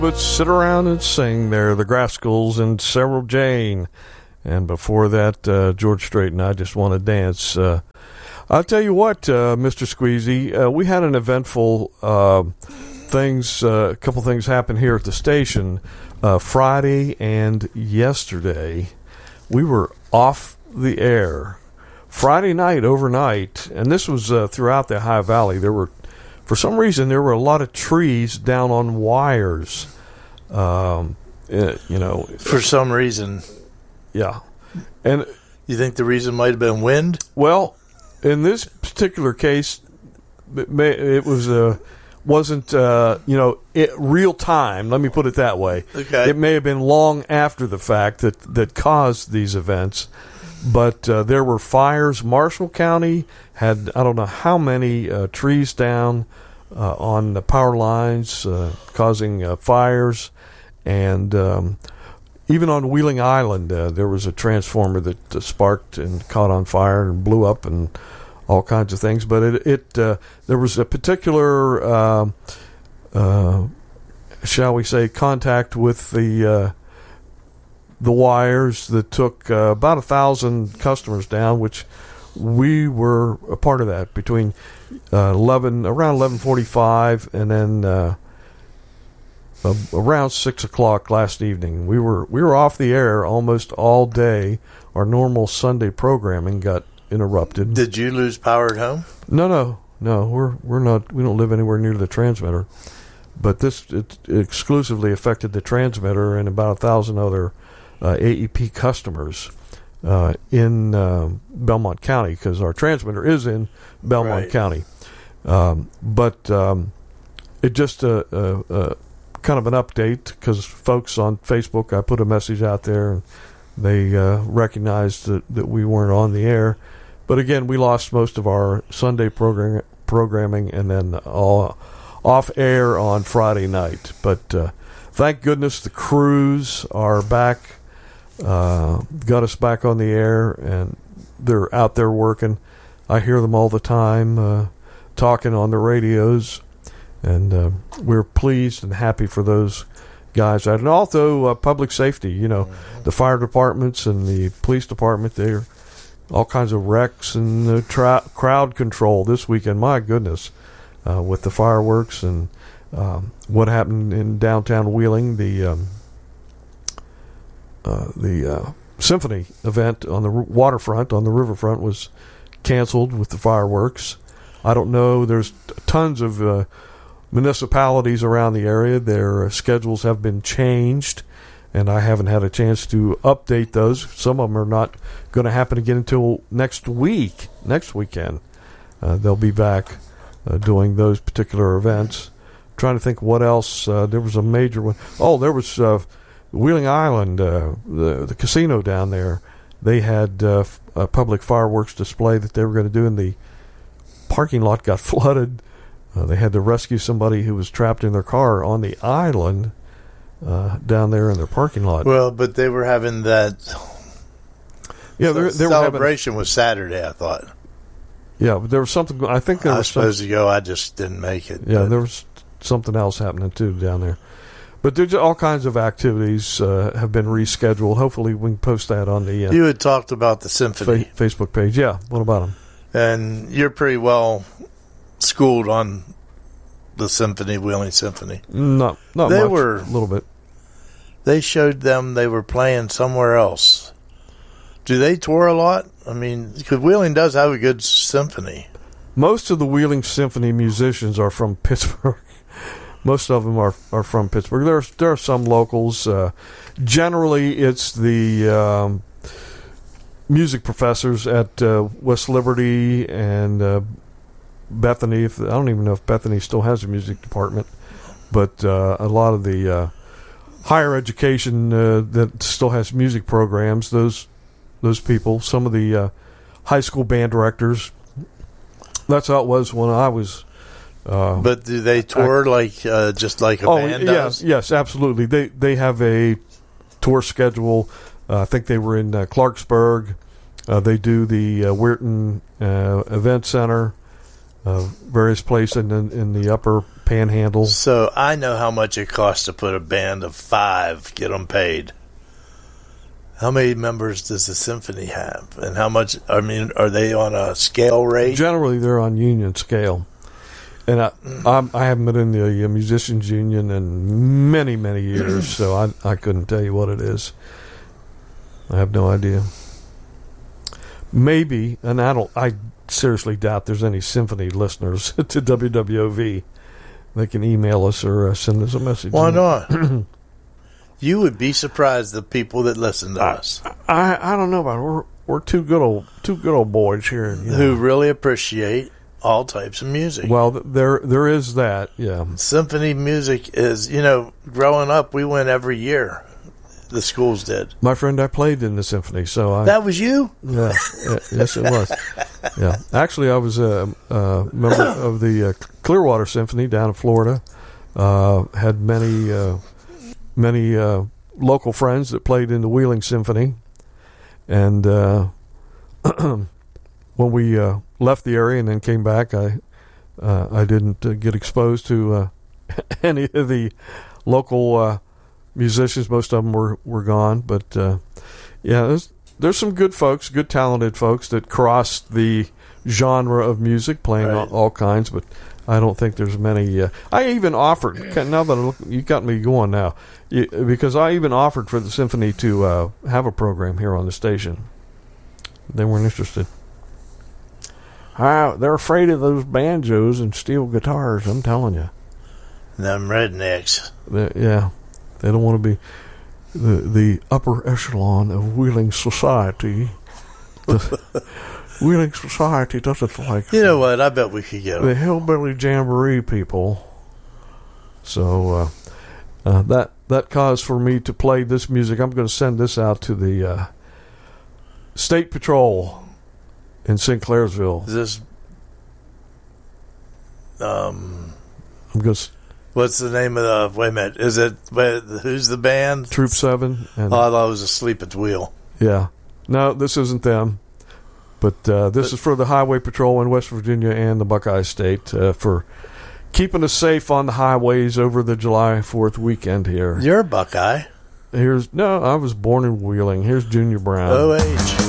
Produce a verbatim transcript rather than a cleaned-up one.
Let's sit around and sing there, the Grascals and Sarah Jane. And before that, uh, George Strait and I Just Want to Dance. Uh, I'll tell you what, uh, Mister Squeezy, uh, we had an eventful uh, things, uh, a couple things happen here at the station uh, Friday and yesterday. We were off the air. Friday night, overnight, and this was uh, throughout the Ohio Valley, there were For some reason, there were a lot of trees down on wires. Um, it, you know, for some reason, yeah. And you think the reason might have been wind? Well, in this particular case, it, may, it was uh, wasn't uh, you know it, real time. Let me put it that way. Okay. It may have been long after the fact that that caused these events. But uh, there were fires. Marshall County had, I don't know how many uh, trees down uh, on the power lines uh, causing uh, fires. And um, even on Wheeling Island, uh, there was a transformer that uh, sparked and caught on fire and blew up and all kinds of things. But it, it uh, there was a particular, uh, uh, shall we say, contact with the uh, the wires that took uh, about a thousand customers down, which we were a part of that between uh, eleven around eleven forty-five and then uh, uh, around six o'clock last evening. We were we were off the air almost all day. Our normal Sunday programming got interrupted. Did you lose power at home? No, no, no. We're we're not. We don't live anywhere near the transmitter, but this it exclusively affected the transmitter and about a thousand other Uh, A E P customers uh, in uh, Belmont County, because our transmitter is in Belmont right. County. Um, but um, it just uh, uh, uh, kind of an update, because folks on Facebook, I put a message out there, and they uh, recognized that, that we weren't on the air. But again, we lost most of our Sunday program, programming and then all off air on Friday night. But uh, thank goodness the crews are back. Uh, got us back on the air, and they're out there working. I hear them all the time uh, talking on the radios, and uh, we're pleased and happy for those guys. And also uh, public safety, you know, the fire departments and the police department, they're all kinds of wrecks and uh, tra- crowd control this weekend. My goodness, uh, with the fireworks and um, what happened in downtown Wheeling, the um, Uh, the uh, symphony event on the r- waterfront, on the riverfront, was canceled with the fireworks. I don't know. There's tons of uh, municipalities around the area. Their uh, schedules have been changed, and I haven't had a chance to update those. Some of them are not going to happen again until next week, next weekend. Uh, they'll be back uh, doing those particular events. I'm trying to think what else. Uh, there was a major one. Oh, there was... Uh, Wheeling Island, uh, the the casino down there, they had uh, f- a public fireworks display that they were going to do, and the parking lot got flooded. Uh, they had to rescue somebody who was trapped in their car on the island uh, down there in their parking lot. Well, but they were having that. Yeah, they the celebration having, was Saturday, I thought. Yeah, but there was something. I think there I was. was supposed some, to go. I just didn't make it. Yeah, but. there was something else happening too down there. But there's all kinds of activities uh, have been rescheduled. Hopefully, we can post that on the uh, you had talked about the symphony fa- Facebook page. Yeah, what about them? And you're pretty well schooled on the symphony, Wheeling Symphony. Not, not they much. Were, a little bit. They showed them they were playing somewhere else. Do they tour a lot? I mean, because Wheeling does have a good symphony. Most of the Wheeling Symphony musicians are from Pittsburgh. Most of them are, are from Pittsburgh. There are, there are some locals. Uh, generally, it's the um, music professors at uh, West Liberty and uh, Bethany. If, I don't even know if Bethany still has a music department, but uh, a lot of the uh, higher education uh, that still has music programs, those those people, some of the uh, high school band directors. That's how it was when I was... Uh, but do they tour I, like uh, just like a oh, band yes, does? Yes, absolutely. They they have a tour schedule. Uh, I think they were in uh, Clarksburg. Uh, they do the uh, Weirton uh, Event Center, uh, various places in, in the upper Panhandle. So I know how much it costs to put a band of five, get them paid. How many members does the symphony have? And how much, I mean, are they on a scale rate? Generally, they're on union scale. And I, I'm, I haven't been in the uh, musicians union in many, many years, so I, I couldn't tell you what it is. I have no idea. Maybe, and I don't, I seriously doubt there's any symphony listeners to W W O V. They can email us or uh, send us a message. Why not? You would be surprised the people that listen to I, us. I I don't know about it. We're we're two good old two good old boys here, you know. Who really appreciate all types of music. Well, there there is that, yeah. Symphony music is, you know, growing up, we went every year. The schools did. My friend, I played in the symphony, so I. That was you? Yeah, yeah yes, it was. Yeah, actually, I was a, a member of the uh, Clearwater Symphony down in Florida. Uh, had many. Uh, many uh, local friends that played in the Wheeling Symphony. And uh, when we uh, left the area and then came back, I uh, I didn't uh, get exposed to uh, any of the local uh, musicians. Most of them were, were gone. But, uh, yeah, there's, there's some good folks, good talented folks that crossed the genre of music, playing right. all, all kinds, but I don't think there's many. Uh, I even offered, now that I look, you got me going now, you, because I even offered for the symphony to uh, have a program here on the station. They weren't interested. Uh, they're afraid of those banjos and steel guitars, I'm telling you. Them rednecks. They, yeah, they don't want to be the, the upper echelon of Wheeling society. The, Wheeling society doesn't like... You know what? I bet we could get them. The hillbilly jamboree people. So uh, uh, that that caused for me to play this music. I'm going to send this out to the uh, State Patrol in Sinclairsville. Is this... Um... I'm going to... What's the name of the... Wait a minute. Is it... Wait, who's the band? Troop seven. And, oh, I thought it was Asleep at the Wheel. Yeah. No, this isn't them. But uh, this but, is for the Highway Patrol in West Virginia and the Buckeye State uh, for keeping us safe on the highways over the July fourth weekend here. You're a Buckeye. Here's no, I was born in Wheeling. Here's Junior Brown. O H